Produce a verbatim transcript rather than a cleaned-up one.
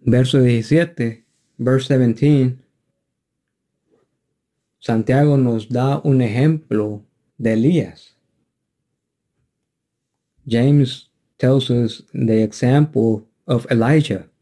Verso diecisiete, verse seventeen, Santiago nos da un ejemplo de Elías. James tells us the example of Elijah.